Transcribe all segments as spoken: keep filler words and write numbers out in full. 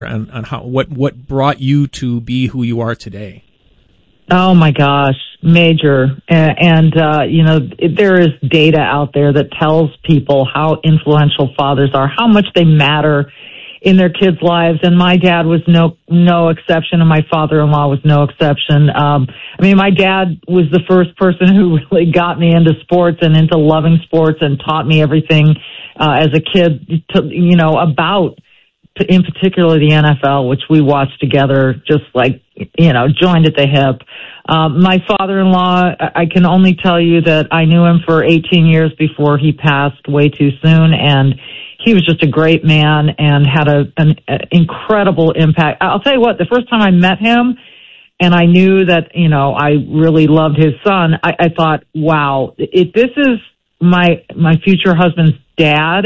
on, on how what what brought you to be who you are today. Oh my gosh, major. And, and uh, you know, there is data out there that tells people how influential fathers are, how much they matter in their kids' lives. And my dad was no no exception, and my father-in-law was no exception. Um, I mean, my dad was the first person who really got me into sports and into loving sports and taught me everything uh, as a kid, to, you know, about, in particular, the N F L, which we watched together, just like, you know, joined at the hip. Um, my father-in-law, I can only tell you that I knew him for eighteen years before he passed way too soon, and he was just a great man and had a, an, an incredible impact. I'll tell you what, the first time I met him and I knew that, you know, I really loved his son, I, I thought, wow, if this is my, my future husband's dad,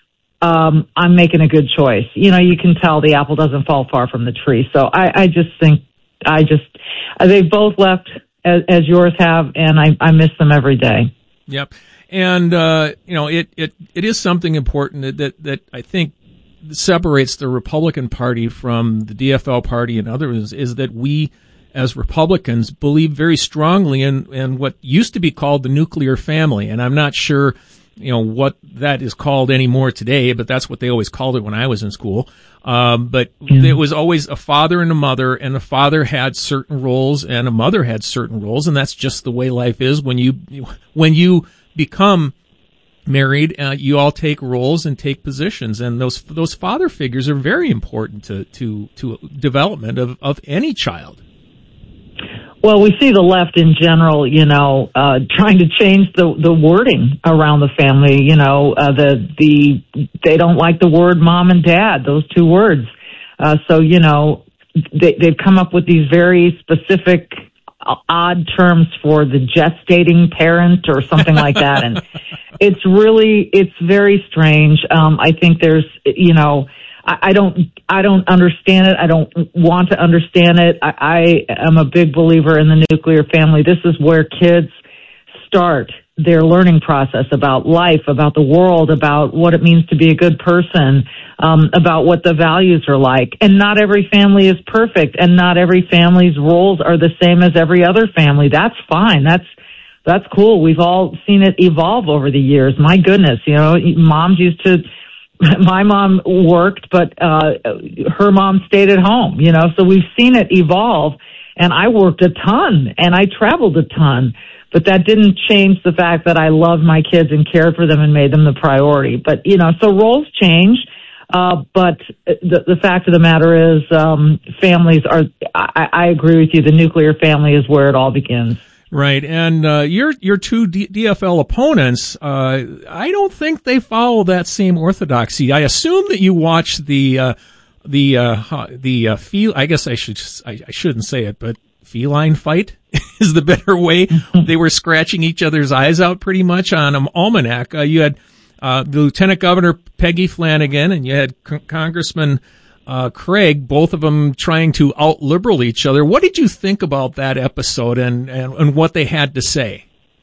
um, I'm making a good choice. You know, you can tell the apple doesn't fall far from the tree. So I, I just think, I just, they've both left as, as yours have, and I, I miss them every day. Yep. And, uh, you know, it, it, it is something important that, that, that I think separates the Republican Party from the D F L party and others, is that we, as Republicans, believe very strongly in, in what used to be called the nuclear family. And I'm not sure, you know, what that is called anymore today, but that's what they always called it when I was in school. Um, but mm-hmm. It was always a father and a mother, and a father had certain roles and a mother had certain roles. And that's just the way life is. When you, when you, become married, uh, you all take roles and take positions, and those those father figures are very important to to to development of of any child. Well, we see the left in general, you know, uh, trying to change the the wording around the family. You know, uh, the the they don't like the word mom and dad; those two words. Uh, so you know, they, they've come up with these very specific, odd terms for the gestating parent or something like that. And it's really, it's very strange. Um, I think there's, you know, I, I don't, I don't understand it. I don't want to understand it. I, I am a big believer in the nuclear family. This is where kids start their learning process about life, about the world, about what it means to be a good person, um, about what the values are like. And not every family is perfect, and not every family's roles are the same as every other family. That's fine. That's, that's cool. We've all seen it evolve over the years. My goodness, you know, moms used to, my mom worked, but, uh, her mom stayed at home, you know, so we've seen it evolve. And I worked a ton and I traveled a ton. But that didn't change the fact that I loved my kids and cared for them and made them the priority. But, you know, so roles change. Uh, but the, the fact of the matter is, um, families are, I, I agree with you, the nuclear family is where it all begins. Right. And, uh, your, your two D- DFL opponents, uh, I don't think they follow that same orthodoxy. I assume that you watch the, uh, the, uh, the, uh, feel, I guess I should, I, I shouldn't say it, but feline fight is the better way. They were scratching each other's eyes out pretty much on an almanac. Uh, you had uh, the Lieutenant Governor Peggy Flanagan, and you had C- Congressman uh, Craig, both of them trying to out-liberal each other. What did you think about that episode and, and, and what they had to say?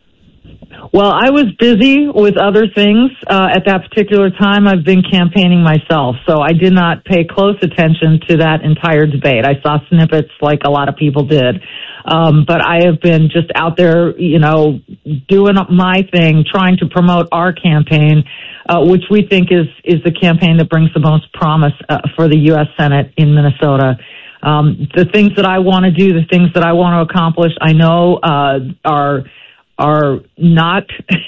Well, I was busy with other things uh, at that particular time. I've been campaigning myself, so I did not pay close attention to that entire debate. I saw snippets like a lot of people did. Um, but I have been just out there, you know, doing my thing, trying to promote our campaign, uh, which we think is, is the campaign that brings the most promise uh, for the U S Senate in Minnesota. Um, the things that I want to do, the things that I want to accomplish, I know uh, are are not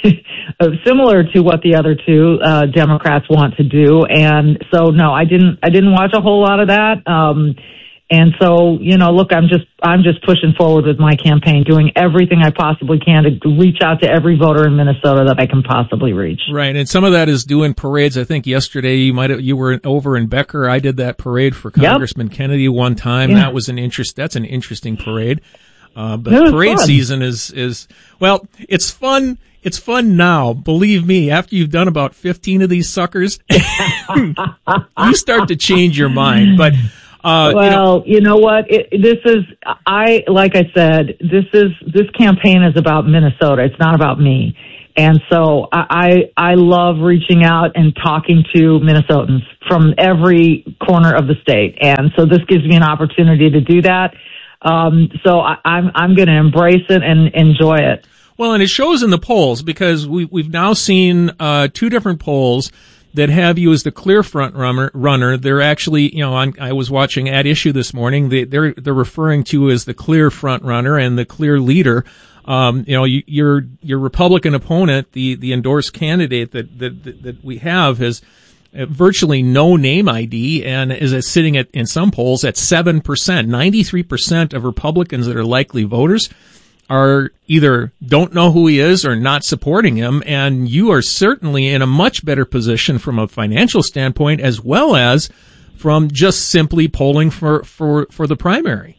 similar to what the other two uh, Democrats want to do, and so no, I didn't. I didn't watch a whole lot of that. Um, And so, you know, look, I'm just, I'm just pushing forward with my campaign, doing everything I possibly can to reach out to every voter in Minnesota that I can possibly reach. Right. And some of that is doing parades. I think yesterday you might have, you were over in Becker. I did that parade for Congressman yep. Kennedy one time. Yeah. That was an interest, that's an interesting parade. Uh, but parade fun. season is, is, well, it's fun. It's fun now. Believe me, after you've done about fifteen of these suckers, you start to change your mind. But, Uh, well, you know, you know what? It, this is, I, like I said, this is, this campaign is about Minnesota. It's not about me. And so I, I love reaching out and talking to Minnesotans from every corner of the state. And so this gives me an opportunity to do that. Um, so I, I'm, I'm going to embrace it and enjoy it. Well, and it shows in the polls because we, we've now seen, uh, two different polls that have you as the clear front runner. runner. They're actually, you know, on, I was watching At Issue this morning. They, they're, they're referring to you as the clear front runner and the clear leader. Um, you know, you, your, your Republican opponent, the, the endorsed candidate that, that, that we have has virtually no name I D and is sitting at, in some polls at seven percent. ninety-three percent of Republicans that are likely voters are either don't know who he is or not supporting him. And you are certainly in a much better position from a financial standpoint as well as from just simply polling for, for, for the primary.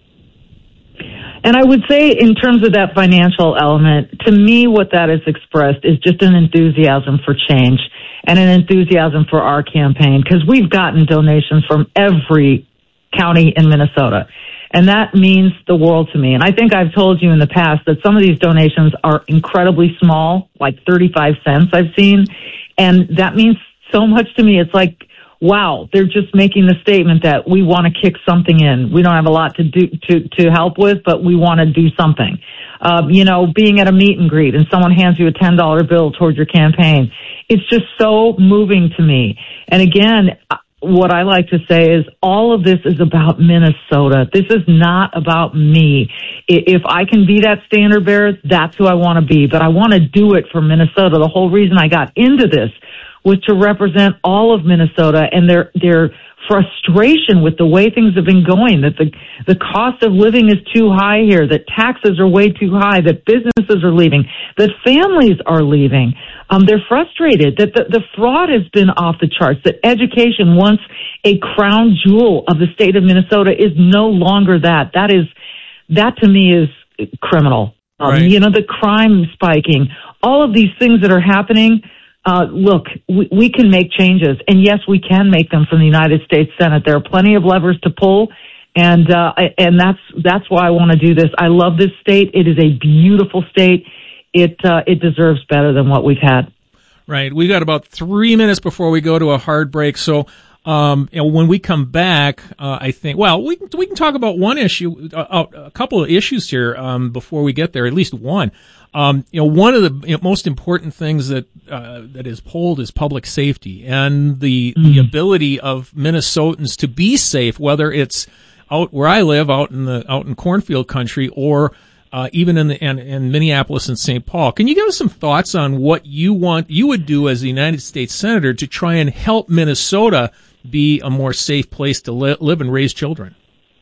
And I would say in terms of that financial element, to me what that is expressed is just an enthusiasm for change and an enthusiasm for our campaign, because we've gotten donations from every county in Minnesota. And that means the world to me. And I think I've told you in the past that some of these donations are incredibly small, like thirty-five cents I've seen. And that means so much to me. It's like, wow, they're just making the statement that we want to kick something in. We don't have a lot to do, to, to help with, but we want to do something. Um, you know, being at a meet and greet and someone hands you a ten dollar bill towards your campaign. It's just so moving to me. And again, what I like to say is all of this is about Minnesota. This is not about me. If I can be that standard bearer, that's who I want to be. But I want to do it for Minnesota. The whole reason I got into this was to represent all of Minnesota and their their frustration with the way things have been going, that the the cost of living is too high here, that taxes are way too high, that businesses are leaving, that families are leaving. Um, they're frustrated, that the, the fraud has been off the charts, that education, once a crown jewel of the state of Minnesota, is no longer that. That is, that to me is criminal. Um, right. You know, the crime spiking, all of these things that are happening. Uh, look, we, we can make changes, and yes, we can make them from the United States Senate. There are plenty of levers to pull, and uh, and that's that's why I want to do this. I love this state. It is a beautiful state. It uh, it deserves better than what we've had. Right. We got about three minutes before we go to a hard break. So, um, you know, when we come back, uh, I think, well, we can, we can talk about one issue, uh, a couple of issues here, um, before we get there, at least one. Um, you know, one of the you know, most important things that, uh, that is polled is public safety and the, mm. the ability of Minnesotans to be safe, whether it's out where I live, out in the, out in cornfield country, or, uh, even in the, in, in Minneapolis and Saint Paul. Can you give us some thoughts on what you want, you would do as a United States Senator to try and help Minnesota be a more safe place to li- live and raise children?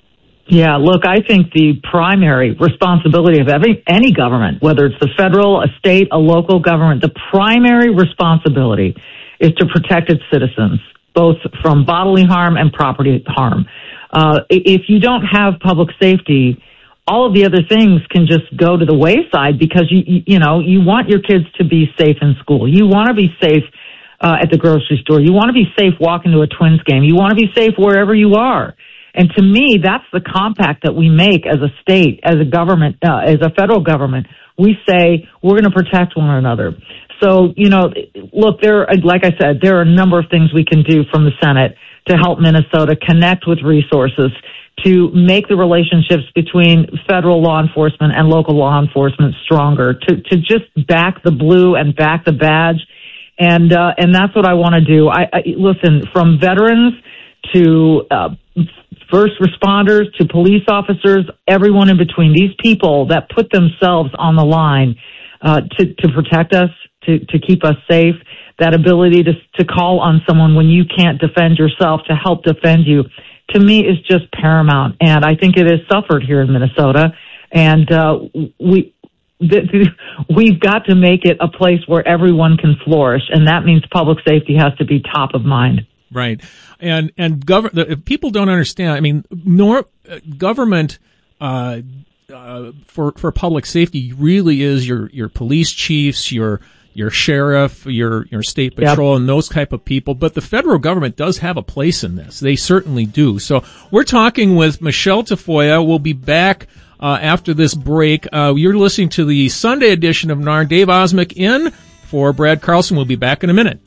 Yeah, look, I think the primary responsibility of every, any government, whether it's the federal, a state, a local government, the primary responsibility is to protect its citizens, both from bodily harm and property harm. Uh, if you don't have public safety, all of the other things can just go to the wayside because you, you know, you want your kids to be safe in school. You want to be safe uh, at the grocery store. You want to be safe walking to a Twins game. You want to be safe wherever you are. And to me, that's the compact that we make as a state, as a government, uh, as a federal government. We say we're going to protect one another. So, you know, look, there, like I said, there are a number of things we can do from the Senate to help Minnesota connect with resources, to make the relationships between federal law enforcement and local law enforcement stronger, to, to just back the blue and back the badge. And, uh, and that's what I want to do. I, I, listen, from veterans to, uh, first responders to police officers, everyone in between, these people that put themselves on the line, uh, to, to protect us, to, to keep us safe, that ability to, to call on someone when you can't defend yourself to help defend you, to me is just paramount. And I think it has suffered here in Minnesota. And, uh, we, th- th- we've got to make it a place where everyone can flourish. And that means public safety has to be top of mind. Right. And, and government, if people don't understand, I mean, nor, uh, government, uh, uh, for, for public safety really is your, your police chiefs, your, your sheriff, your, your state patrol, yep. and those type of people. But the federal government does have a place in this. They certainly do. So we're talking with Michelle Tafoya. We'll be back, uh, after this break. Uh, you're listening to the Sunday edition of N A R. Dave Osmek in For Brad Carlson, we'll be back in a minute.